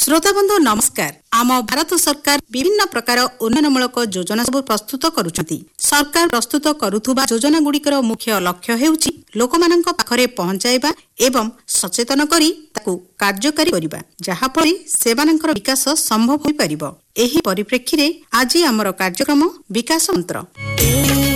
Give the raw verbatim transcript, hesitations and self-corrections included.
श्रोता बंधु नमस्कार। आम भारत सरकार विभिन्न प्रकार उन्नयनमूलक योजना सब प्रस्तुत करुछंती। सरकार प्रस्तुत करुथुबा योजना गुड़िकर मुख्य लक्ष्य हेउची लोकमानंक पाखरे पहुंचाइबा एवं सचेतन करी ताकू कार्यकारी करिबा, जहा फळे सेवानंकर विकास संभव होई परिबो। एही परिप्रेक्षी रे आज आमर कार्यक्रम विकास मंत्र।